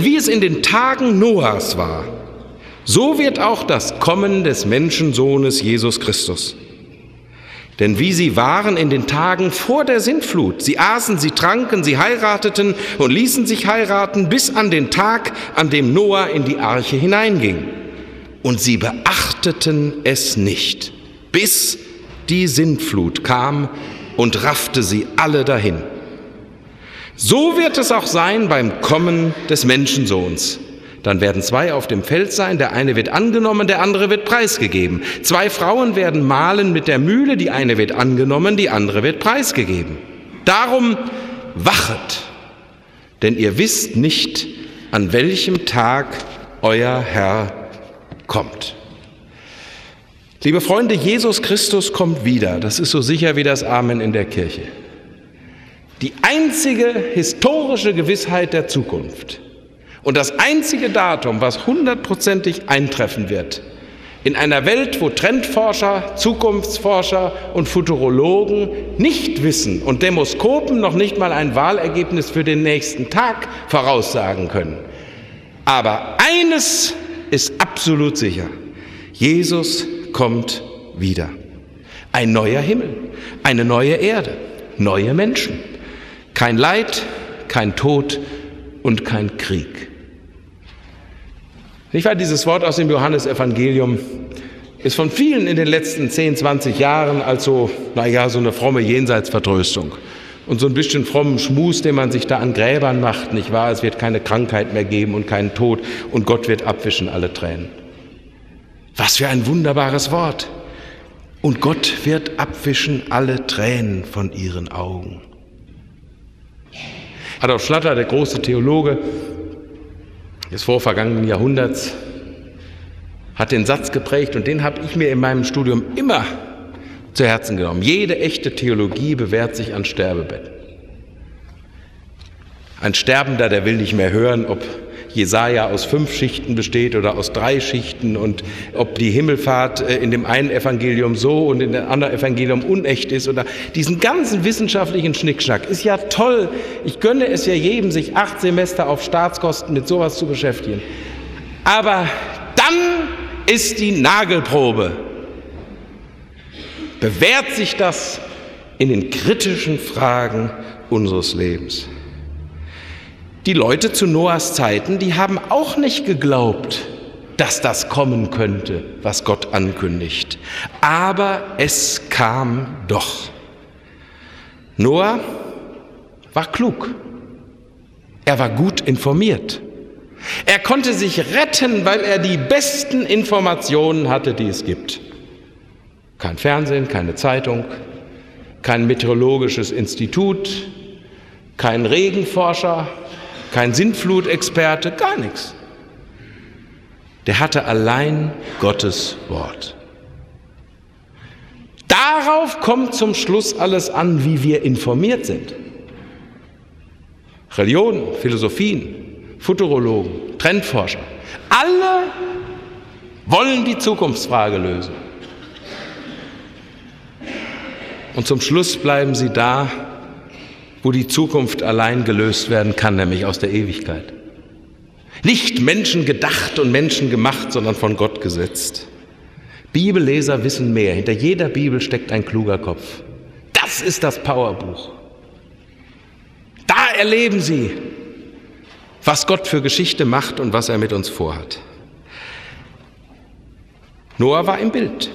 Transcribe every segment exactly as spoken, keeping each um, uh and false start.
wie es in den Tagen Noahs war, so wird auch das Kommen des Menschensohnes Jesus Christus. Denn wie sie waren in den Tagen vor der Sintflut, sie aßen, sie tranken, sie heirateten und ließen sich heiraten, bis an den Tag, an dem Noah in die Arche hineinging. Und sie beachteten es nicht, bis die Sintflut kam und raffte sie alle dahin. So wird es auch sein beim Kommen des Menschensohns. Dann werden zwei auf dem Feld sein, der eine wird angenommen, der andere wird preisgegeben. Zwei Frauen werden mahlen mit der Mühle, die eine wird angenommen, die andere wird preisgegeben. Darum wachet, denn ihr wisst nicht, an welchem Tag euer Herr kommt. Liebe Freunde, Jesus Christus kommt wieder. Das ist so sicher wie das Amen in der Kirche. Die einzige historische Gewissheit der Zukunft. Und das einzige Datum, was hundertprozentig eintreffen wird, in einer Welt, wo Trendforscher, Zukunftsforscher und Futurologen nicht wissen und Demoskopen noch nicht mal ein Wahlergebnis für den nächsten Tag voraussagen können. Aber eines ist absolut sicher: Jesus kommt wieder. Ein neuer Himmel, eine neue Erde, neue Menschen. Kein Leid, kein Tod und kein Krieg. Nicht wahr? Dieses Wort aus dem Johannesevangelium ist von vielen in den letzten zehn, zwanzig Jahren als so, naja, so eine fromme Jenseitsvertröstung und so ein bisschen frommen Schmus, den man sich da an Gräbern macht, nicht wahr? Es wird keine Krankheit mehr geben und keinen Tod und Gott wird abwischen alle Tränen. Was für ein wunderbares Wort. Und Gott wird abwischen alle Tränen von ihren Augen. Adolf Schlatter, der große Theologe des vorvergangenen Jahrhunderts, hat den Satz geprägt und den habe ich mir in meinem Studium immer zu Herzen genommen. Jede echte Theologie bewährt sich an Sterbebetten. Ein Sterbender, der will nicht mehr hören, ob Jesaja aus fünf Schichten besteht oder aus drei Schichten und ob die Himmelfahrt in dem einen Evangelium so und in dem anderen Evangelium unecht ist oder diesen ganzen wissenschaftlichen Schnickschnack. Ist ja toll. Ich gönne es ja jedem, sich acht Semester auf Staatskosten mit sowas zu beschäftigen. Aber dann ist die Nagelprobe. Bewährt sich das in den kritischen Fragen unseres Lebens? Die Leute zu Noahs Zeiten, die haben auch nicht geglaubt, dass das kommen könnte, was Gott ankündigt. Aber es kam doch. Noah war klug. Er war gut informiert. Er konnte sich retten, weil er die besten Informationen hatte, die es gibt. Kein Fernsehen, keine Zeitung, kein meteorologisches Institut, kein Regenforscher, kein Sintflutexperte, gar nichts. Der hatte allein Gottes Wort. Darauf kommt zum Schluss alles an, wie wir informiert sind. Religionen, Philosophien, Futurologen, Trendforscher, alle wollen die Zukunftsfrage lösen. Und zum Schluss bleiben sie da, wo die Zukunft allein gelöst werden kann, nämlich aus der Ewigkeit. Nicht menschengedacht und menschengemacht, sondern von Gott gesetzt. Bibelleser wissen mehr. Hinter jeder Bibel steckt ein kluger Kopf. Das ist das Powerbuch. Da erleben Sie, was Gott für Geschichte macht und was er mit uns vorhat. Noah war im Bild.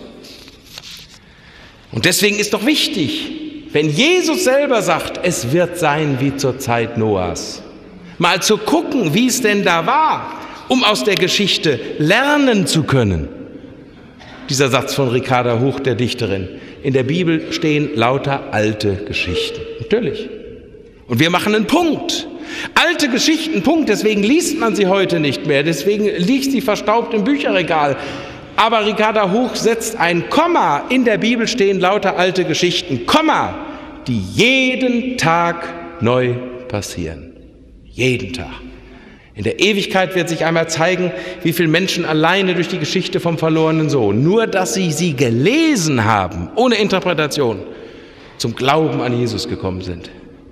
Und deswegen ist doch wichtig, wenn Jesus selber sagt, es wird sein wie zur Zeit Noahs, mal zu gucken, wie es denn da war, um aus der Geschichte lernen zu können. Dieser Satz von Ricarda Huch, der Dichterin. In der Bibel stehen lauter alte Geschichten. Natürlich. Und wir machen einen Punkt. Alte Geschichten, Punkt. Deswegen liest man sie heute nicht mehr. Deswegen liegt sie verstaubt im Bücherregal. Aber Ricarda Huch setzt ein Komma. In der Bibel stehen lauter alte Geschichten. Komma, die jeden Tag neu passieren. Jeden Tag. In der Ewigkeit wird sich einmal zeigen, wie viele Menschen alleine durch die Geschichte vom verlorenen Sohn, nur dass sie sie gelesen haben, ohne Interpretation, zum Glauben an Jesus gekommen sind.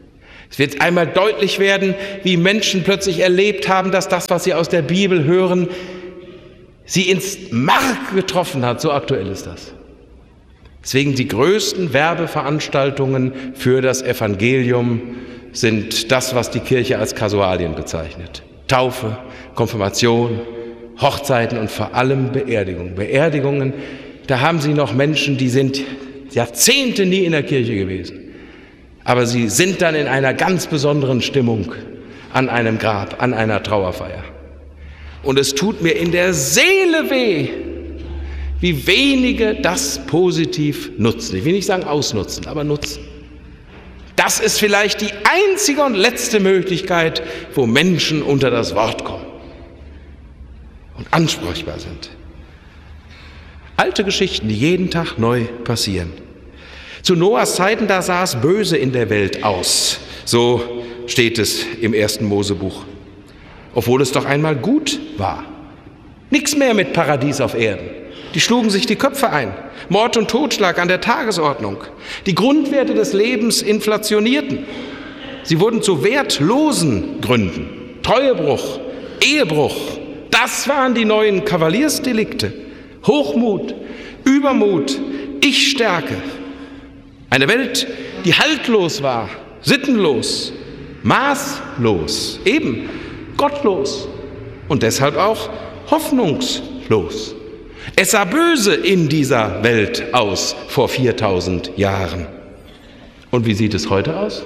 Es wird einmal deutlich werden, wie Menschen plötzlich erlebt haben, dass das, was sie aus der Bibel hören, sie ins Mark getroffen hat. So aktuell ist das. Deswegen die größten Werbeveranstaltungen für das Evangelium sind das, was die Kirche als Kasualien bezeichnet. Taufe, Konfirmation, Hochzeiten und vor allem Beerdigungen. Beerdigungen, da haben Sie noch Menschen, die sind Jahrzehnte nie in der Kirche gewesen. Aber sie sind dann in einer ganz besonderen Stimmung an einem Grab, an einer Trauerfeier. Und es tut mir in der Seele weh, wie wenige das positiv nutzen. Ich will nicht sagen ausnutzen, aber nutzen. Das ist vielleicht die einzige und letzte Möglichkeit, wo Menschen unter das Wort kommen und ansprechbar sind. Alte Geschichten, die jeden Tag neu passieren. Zu Noahs Zeiten, da sah es böse in der Welt aus. So steht es im ersten Mosebuch. Obwohl es doch einmal gut war. Nichts mehr mit Paradies auf Erden. Die schlugen sich die Köpfe ein. Mord und Totschlag an der Tagesordnung. Die Grundwerte des Lebens inflationierten. Sie wurden zu wertlosen Gründen. Treuebruch, Ehebruch, das waren die neuen Kavaliersdelikte. Hochmut, Übermut, Ich-Stärke. Eine Welt, die haltlos war, sittenlos, maßlos, eben gottlos und deshalb auch hoffnungslos. Es sah böse in dieser Welt aus vor viertausend Jahren. Und wie sieht es heute aus?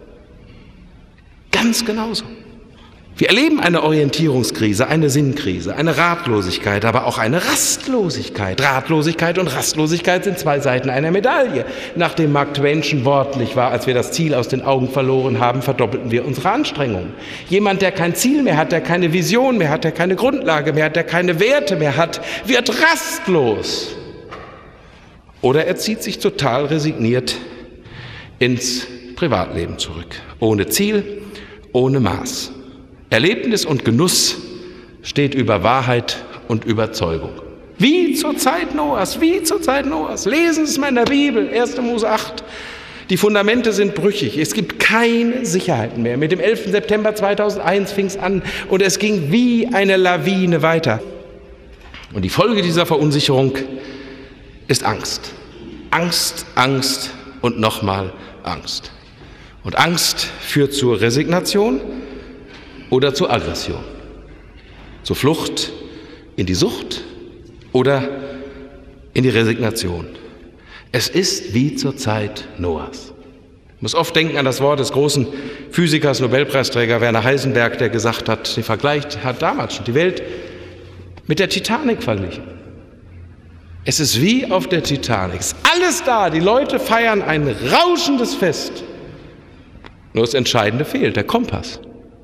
Ganz genauso. Wir erleben eine Orientierungskrise, eine Sinnkrise, eine Ratlosigkeit, aber auch eine Rastlosigkeit. Ratlosigkeit und Rastlosigkeit sind zwei Seiten einer Medaille. Nachdem Mark Twain schon wortlich war, als wir das Ziel aus den Augen verloren haben, verdoppelten wir unsere Anstrengungen. Jemand, der kein Ziel mehr hat, der keine Vision mehr hat, der keine Grundlage mehr hat, der keine Werte mehr hat, wird rastlos. Oder er zieht sich total resigniert ins Privatleben zurück. Ohne Ziel, ohne Maß. Erlebnis und Genuss steht über Wahrheit und Überzeugung. Wie zur Zeit Noahs, wie zur Zeit Noahs. Lesen Sie es mal in der Bibel, erster Mose acht. Die Fundamente sind brüchig, es gibt keine Sicherheiten mehr. Mit dem elften September zweitausendeins fing es an und es ging wie eine Lawine weiter. Und die Folge dieser Verunsicherung ist Angst. Angst, Angst und nochmal Angst. Und Angst führt zur Resignation oder zur Aggression, zur Flucht in die Sucht oder in die Resignation. Es ist wie zur Zeit Noahs. Ich muss oft denken an das Wort des großen Physikers, Nobelpreisträger Werner Heisenberg, der gesagt hat, der vergleicht, hat damals schon die Welt mit der Titanic verglichen. Es ist wie auf der Titanic. Es ist alles da, die Leute feiern ein rauschendes Fest. Nur das Entscheidende fehlt, der Kompass.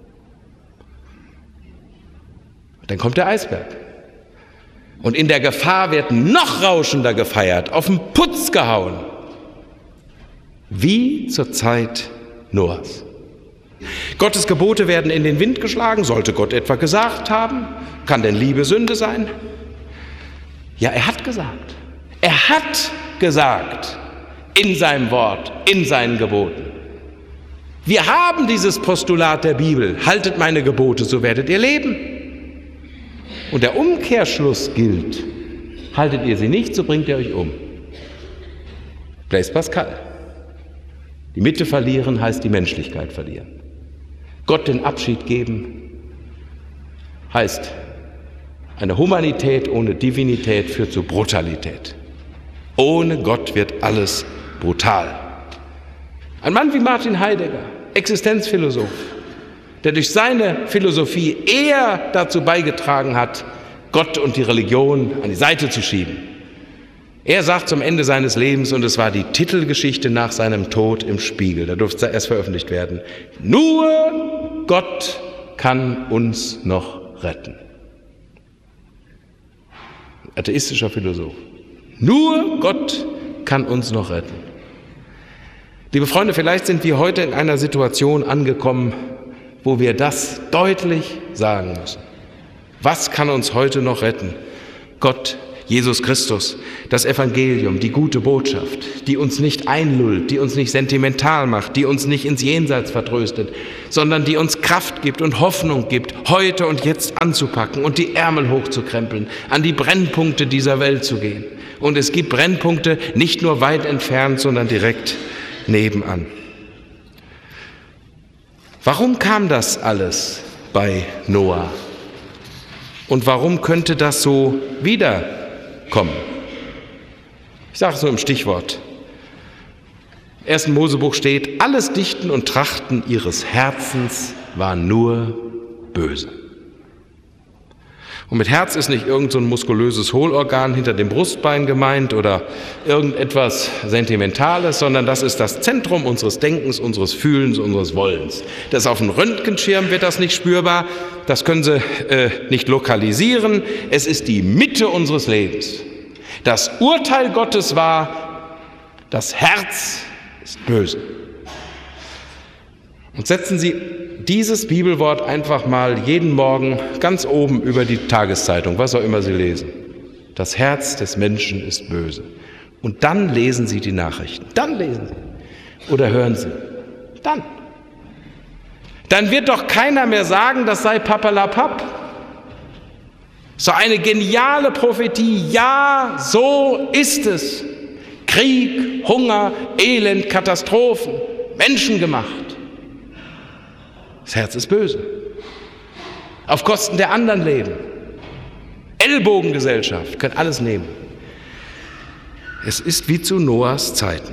Dann kommt der Eisberg. Und in der Gefahr wird noch rauschender gefeiert, auf den Putz gehauen. Wie zur Zeit Noahs. Gottes Gebote werden in den Wind geschlagen. Sollte Gott etwa gesagt haben? Kann denn Liebe Sünde sein? Ja, er hat gesagt. Er hat gesagt in seinem Wort, in seinen Geboten. Wir haben dieses Postulat der Bibel. Haltet meine Gebote, so werdet ihr leben. Und der Umkehrschluss gilt, haltet ihr sie nicht, so bringt ihr euch um. Blaise Pascal. Die Mitte verlieren heißt die Menschlichkeit verlieren. Gott den Abschied geben heißt, eine Humanität ohne Divinität führt zu Brutalität. Ohne Gott wird alles brutal. Ein Mann wie Martin Heidegger, Existenzphilosoph, der durch seine Philosophie eher dazu beigetragen hat, Gott und die Religion an die Seite zu schieben. Er sagt zum Ende seines Lebens, und es war die Titelgeschichte nach seinem Tod im Spiegel, da durfte es erst veröffentlicht werden, nur Gott kann uns noch retten. Atheistischer Philosoph. Nur Gott kann uns noch retten. Liebe Freunde, vielleicht sind wir heute in einer Situation angekommen, wo wir das deutlich sagen müssen. Was kann uns heute noch retten? Gott, Jesus Christus, das Evangelium, die gute Botschaft, die uns nicht einlullt, die uns nicht sentimental macht, die uns nicht ins Jenseits vertröstet, sondern die uns Kraft gibt und Hoffnung gibt, heute und jetzt anzupacken und die Ärmel hochzukrempeln, an die Brennpunkte dieser Welt zu gehen. Und es gibt Brennpunkte nicht nur weit entfernt, sondern direkt nebenan. Warum kam das alles bei Noah? Und warum könnte das so wiederkommen? Ich sage es nur im Stichwort. Im ersten Mosebuch steht, alles Dichten und Trachten ihres Herzens war nur böse. Und mit Herz ist nicht irgend so ein muskulöses Hohlorgan hinter dem Brustbein gemeint oder irgendetwas Sentimentales, sondern das ist das Zentrum unseres Denkens, unseres Fühlens, unseres Wollens. Das auf dem Röntgenschirm wird das nicht spürbar, das können Sie äh, nicht lokalisieren. Es ist die Mitte unseres Lebens. Das Urteil Gottes war, das Herz ist böse. Und setzen Sie dieses Bibelwort einfach mal jeden Morgen ganz oben über die Tageszeitung, was auch immer Sie lesen. Das Herz des Menschen ist böse. Und dann lesen Sie die Nachrichten. Dann lesen Sie. Oder hören Sie. Dann. Dann wird doch keiner mehr sagen, das sei Papperlapapp. So eine geniale Prophetie. Ja, so ist es. Krieg, Hunger, Elend, Katastrophen, menschengemacht. Das Herz ist böse. Auf Kosten der anderen leben. Ellbogengesellschaft, können alles nehmen. Es ist wie zu Noahs Zeiten.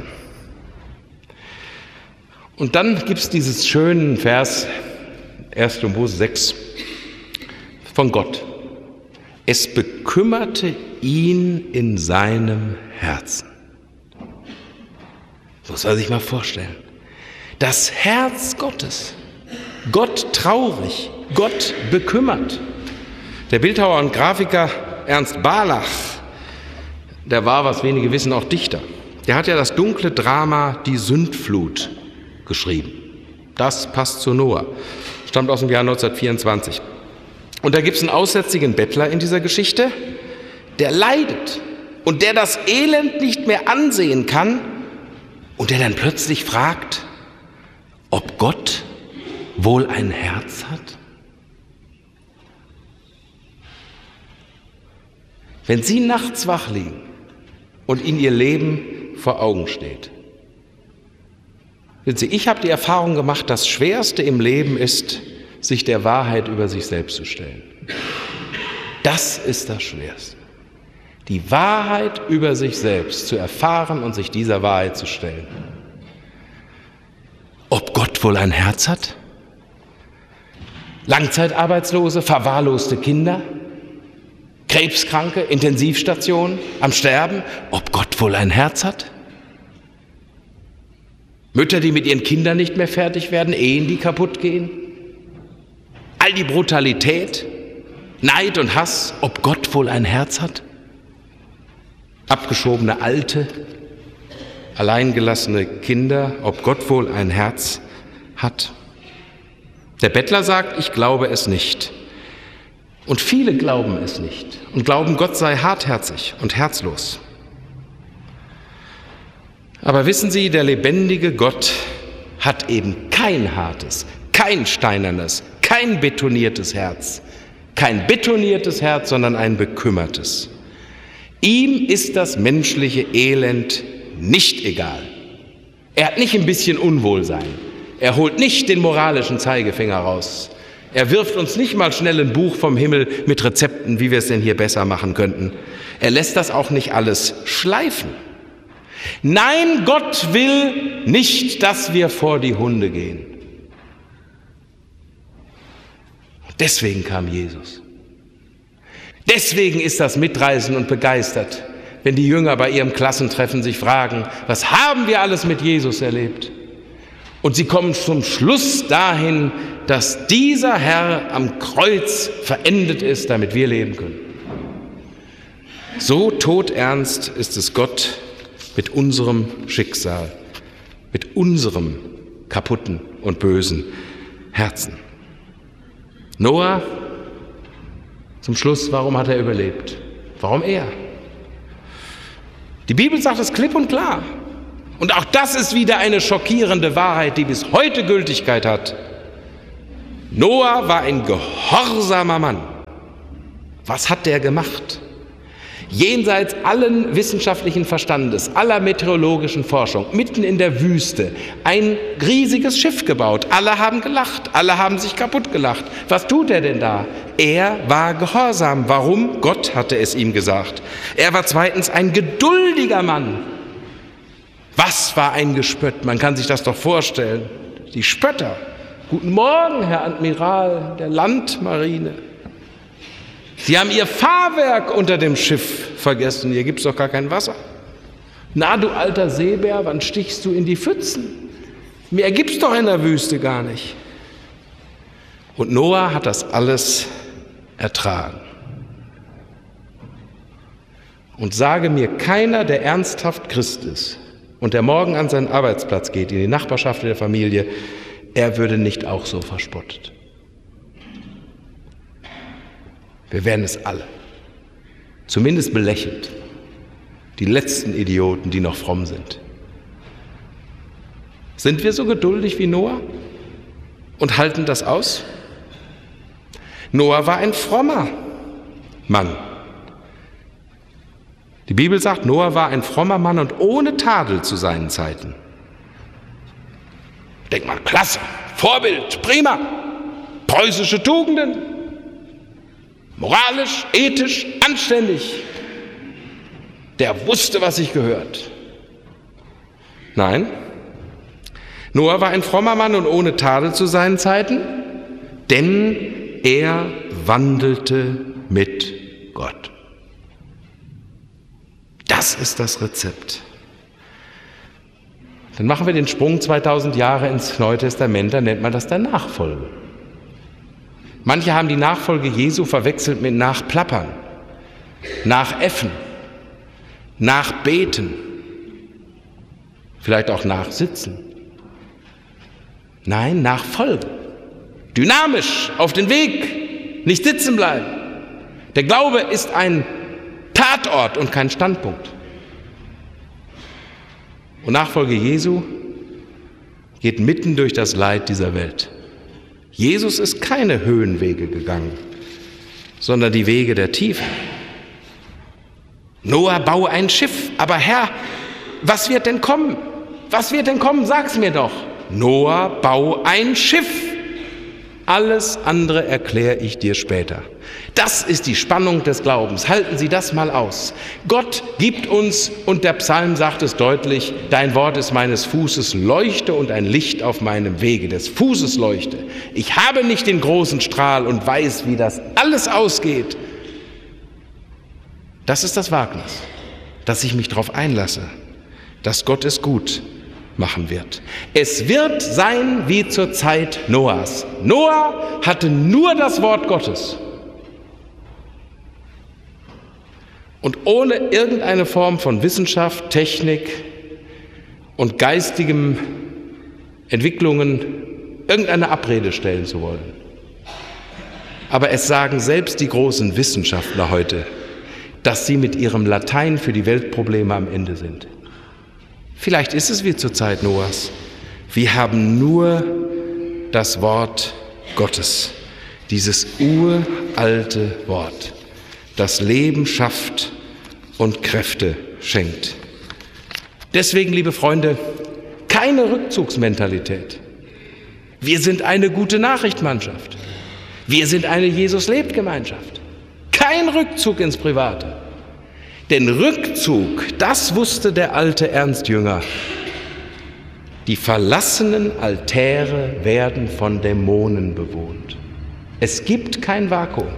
Und dann gibt es dieses schönen Vers, erster Mose sechs, von Gott. Es bekümmerte ihn in seinem Herzen. Das muss man sich mal vorstellen. Das Herz Gottes. Gott traurig, Gott bekümmert. Der Bildhauer und Grafiker Ernst Barlach, der war, was wenige wissen, auch Dichter. Der hat ja das dunkle Drama Die Sündflut geschrieben. Das passt zu Noah. Stammt aus dem Jahr neunzehnhundertvierundzwanzig. Und da gibt es einen aussätzigen Bettler in dieser Geschichte, der leidet und der das Elend nicht mehr ansehen kann und der dann plötzlich fragt, ob Gott wohl ein Herz hat? Wenn Sie nachts wach liegen und Ihnen Ihr Leben vor Augen steht. Wissen Sie, ich habe die Erfahrung gemacht, das Schwerste im Leben ist, sich der Wahrheit über sich selbst zu stellen. Das ist das Schwerste. Die Wahrheit über sich selbst zu erfahren und sich dieser Wahrheit zu stellen. Ob Gott wohl ein Herz hat? Langzeitarbeitslose, verwahrloste Kinder, Krebskranke, Intensivstationen, am Sterben, ob Gott wohl ein Herz hat? Mütter, die mit ihren Kindern nicht mehr fertig werden, Ehen, die kaputt gehen? All die Brutalität, Neid und Hass, ob Gott wohl ein Herz hat? Abgeschobene Alte, alleingelassene Kinder, ob Gott wohl ein Herz hat? Der Bettler sagt, ich glaube es nicht. Und viele glauben es nicht und glauben, Gott sei hartherzig und herzlos. Aber wissen Sie, der lebendige Gott hat eben kein hartes, kein steinernes, kein betoniertes Herz. Kein betoniertes Herz, sondern ein bekümmertes. Ihm ist das menschliche Elend nicht egal. Er hat nicht ein bisschen Unwohlsein. Er holt nicht den moralischen Zeigefinger raus. Er wirft uns nicht mal schnell ein Buch vom Himmel mit Rezepten, wie wir es denn hier besser machen könnten. Er lässt das auch nicht alles schleifen. Nein, Gott will nicht, dass wir vor die Hunde gehen. Deswegen kam Jesus. Deswegen ist das mitreißend und begeistert, wenn die Jünger bei ihrem Klassentreffen sich fragen, was haben wir alles mit Jesus erlebt? Und sie kommen zum Schluss dahin, dass dieser Herr am Kreuz verendet ist, damit wir leben können. So todernst ist es Gott mit unserem Schicksal, mit unserem kaputten und bösen Herzen. Noah, zum Schluss, warum hat er überlebt? Warum er? Die Bibel sagt es klipp und klar. Und auch das ist wieder eine schockierende Wahrheit, die bis heute Gültigkeit hat. Noah war ein gehorsamer Mann. Was hat der gemacht? Jenseits allen wissenschaftlichen Verstandes, aller meteorologischen Forschung, mitten in der Wüste, ein riesiges Schiff gebaut. Alle haben gelacht, alle haben sich kaputt gelacht. Was tut er denn da? Er war gehorsam. Warum? Gott hatte es ihm gesagt. Er war zweitens ein geduldiger Mann. Was war ein Gespött? Man kann sich das doch vorstellen. Die Spötter. Guten Morgen, Herr Admiral der Landmarine. Sie haben Ihr Fahrwerk unter dem Schiff vergessen. Hier gibt es doch gar kein Wasser. Na, du alter Seebär, wann stichst du in die Pfützen? Mehr gibt's doch in der Wüste gar nicht. Und Noah hat das alles ertragen. Und sage mir keiner, der ernsthaft Christ ist und der morgen an seinen Arbeitsplatz geht, in die Nachbarschaft der Familie, er würde nicht auch so verspottet. Wir werden es alle, zumindest belächelt, die letzten Idioten, die noch fromm sind. Sind wir so geduldig wie Noah und halten das aus? Noah war ein frommer Mann. Die Bibel sagt, Noah war ein frommer Mann und ohne Tadel zu seinen Zeiten. Denk mal, klasse, Vorbild, prima, preußische Tugenden, moralisch, ethisch, anständig. Der wusste, was sich gehört. Nein, Noah war ein frommer Mann und ohne Tadel zu seinen Zeiten, denn er wandelte mit Gott. Das ist das Rezept. Dann machen wir den Sprung zweitausend Jahre ins Neue Testament, dann nennt man das dann Nachfolge. Manche haben die Nachfolge Jesu verwechselt mit Nachplappern, Nachäffen, Nachbeten, vielleicht auch Nachsitzen. Nein, Nachfolge. Dynamisch, auf den Weg, nicht sitzen bleiben. Der Glaube ist ein Tatort und kein Standpunkt. Und Nachfolge Jesu geht mitten durch das Leid dieser Welt. Jesus ist keine Höhenwege gegangen, sondern die Wege der Tiefe. Noah, baue ein Schiff. Aber Herr, was wird denn kommen? Was wird denn kommen? Sag's mir doch. Noah, bau ein Schiff. Alles andere erkläre ich dir später. Das ist die Spannung des Glaubens. Halten Sie das mal aus. Gott gibt uns, und der Psalm sagt es deutlich, dein Wort ist meines Fußes Leuchte und ein Licht auf meinem Wege, des Fußes Leuchte. Ich habe nicht den großen Strahl und weiß, wie das alles ausgeht. Das ist das Wagnis, dass ich mich darauf einlasse, dass Gott es gut machen wird. Es wird sein wie zur Zeit Noahs. Noah hatte nur das Wort Gottes. Und ohne irgendeine Form von Wissenschaft, Technik und geistigem Entwicklungen irgendeine Abrede stellen zu wollen. Aber es sagen selbst die großen Wissenschaftler heute, dass sie mit ihrem Latein für die Weltprobleme am Ende sind. Vielleicht ist es wie zur Zeit Noahs. Wir haben nur das Wort Gottes, dieses uralte Wort, das Leben schafft und Kräfte schenkt. Deswegen, liebe Freunde, keine Rückzugsmentalität. Wir sind eine Gute-Nachricht-Mannschaft. Wir sind eine Jesus-lebt-Gemeinschaft. Kein Rückzug ins Private. Denn Rückzug, das wusste der alte Ernst Jünger. Die verlassenen Altäre werden von Dämonen bewohnt. Es gibt kein Vakuum.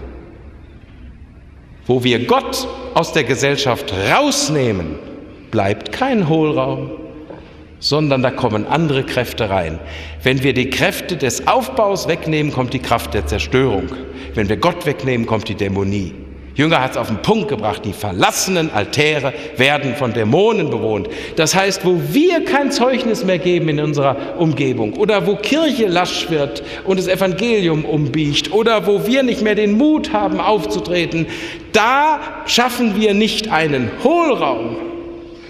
Wo wir Gott aus der Gesellschaft rausnehmen, bleibt kein Hohlraum, sondern da kommen andere Kräfte rein. Wenn wir die Kräfte des Aufbaus wegnehmen, kommt die Kraft der Zerstörung. Wenn wir Gott wegnehmen, kommt die Dämonie. Jünger hat es auf den Punkt gebracht, die verlassenen Altäre werden von Dämonen bewohnt. Das heißt, wo wir kein Zeugnis mehr geben in unserer Umgebung oder wo Kirche lasch wird und das Evangelium umbiegt oder wo wir nicht mehr den Mut haben aufzutreten, da schaffen wir nicht einen Hohlraum,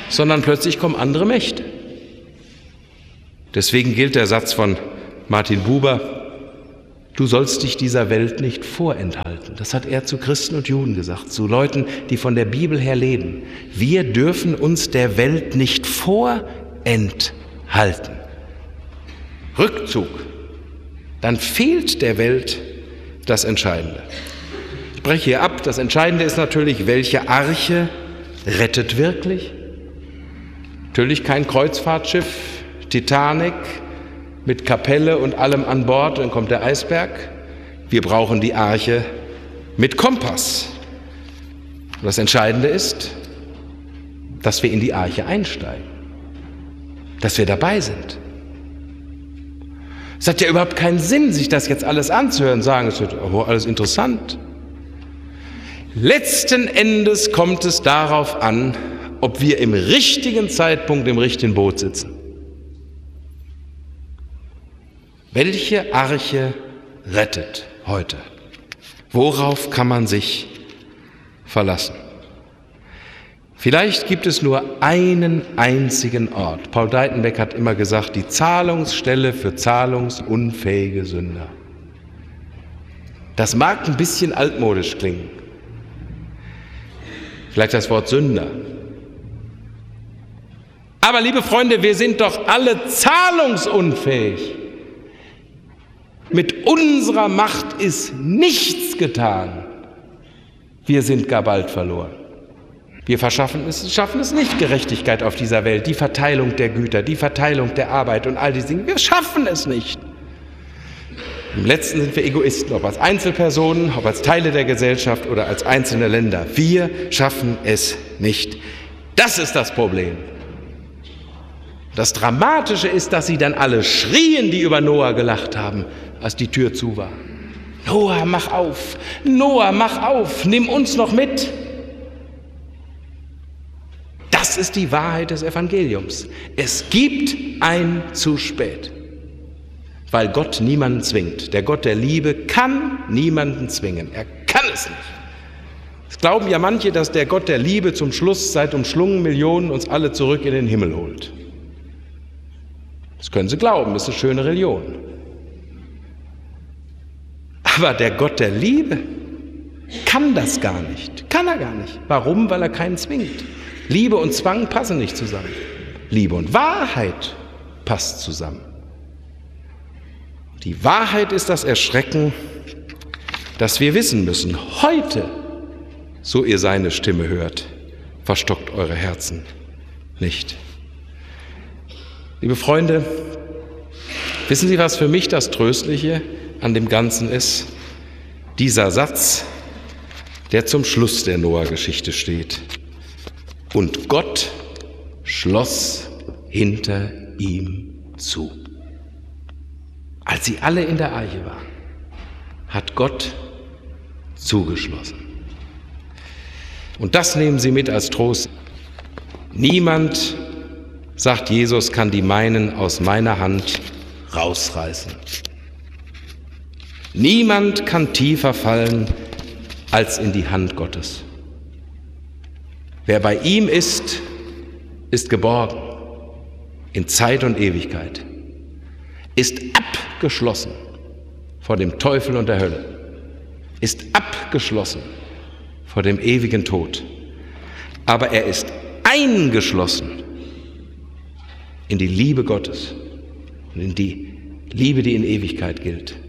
sondern plötzlich kommen andere Mächte. Deswegen gilt der Satz von Martin Buber: Du sollst dich dieser Welt nicht vorenthalten. Das hat er zu Christen und Juden gesagt, zu Leuten, die von der Bibel her leben. Wir dürfen uns der Welt nicht vorenthalten. Rückzug. Dann fehlt der Welt das Entscheidende. Ich breche hier ab. Das Entscheidende ist natürlich, welche Arche rettet wirklich? Natürlich kein Kreuzfahrtschiff, Titanic, mit Kapelle und allem an Bord, dann kommt der Eisberg. Wir brauchen die Arche mit Kompass. Und das Entscheidende ist, dass wir in die Arche einsteigen, dass wir dabei sind. Es hat ja überhaupt keinen Sinn, sich das jetzt alles anzuhören, sagen, es wird oh, alles interessant. Letzten Endes kommt es darauf an, ob wir im richtigen Zeitpunkt im richtigen Boot sitzen. Welche Arche rettet heute? Worauf kann man sich verlassen? Vielleicht gibt es nur einen einzigen Ort. Paul Deitenbeck hat immer gesagt, die Zahlungsstelle für zahlungsunfähige Sünder. Das mag ein bisschen altmodisch klingen. Vielleicht das Wort Sünder. Aber liebe Freunde, wir sind doch alle zahlungsunfähig. Mit unserer Macht ist nichts getan. Wir sind gar bald verloren. Wir verschaffen es, schaffen es nicht, Gerechtigkeit auf dieser Welt, die Verteilung der Güter, die Verteilung der Arbeit und all diese Dinge. Wir schaffen es nicht. Im Letzten sind wir Egoisten, ob als Einzelpersonen, ob als Teile der Gesellschaft oder als einzelne Länder. Wir schaffen es nicht. Das ist das Problem. Das Dramatische ist, dass sie dann alle schrien, die über Noah gelacht haben, als die Tür zu war. Noah, mach auf! Noah, mach auf! Nimm uns noch mit! Das ist die Wahrheit des Evangeliums. Es gibt ein zu spät, weil Gott niemanden zwingt. Der Gott der Liebe kann niemanden zwingen. Er kann es nicht. Es glauben ja manche, dass der Gott der Liebe zum Schluss seit umschlungen Millionen uns alle zurück in den Himmel holt. Das können sie glauben, das ist eine schöne Religion. Aber der Gott der Liebe kann das gar nicht. Kann er gar nicht. Warum? Weil er keinen zwingt. Liebe und Zwang passen nicht zusammen. Liebe und Wahrheit passt zusammen. Die Wahrheit ist das Erschrecken, dass wir wissen müssen, heute, so ihr seine Stimme hört, verstockt eure Herzen nicht. Liebe Freunde, wissen Sie, was für mich das Tröstliche an dem Ganzen ist? Dieser Satz, der zum Schluss der Noah-Geschichte steht. Und Gott schloss hinter ihm zu. Als sie alle in der Arche waren, hat Gott zugeschlossen. Und das nehmen Sie mit als Trost. Niemand, sagt Jesus, kann die meinen aus meiner Hand rausreißen. Niemand kann tiefer fallen als in die Hand Gottes. Wer bei ihm ist, ist geborgen in Zeit und Ewigkeit, ist abgeschlossen vor dem Teufel und der Hölle, ist abgeschlossen vor dem ewigen Tod. Aber er ist eingeschlossen in die Liebe Gottes und in die Liebe, die in Ewigkeit gilt.